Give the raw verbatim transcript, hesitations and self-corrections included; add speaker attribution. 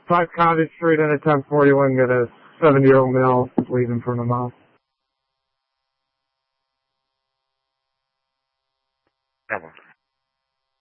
Speaker 1: five Cottage Street and a ten forty-one, got a seventy-year-old male leaving from the mouth.
Speaker 2: Come on.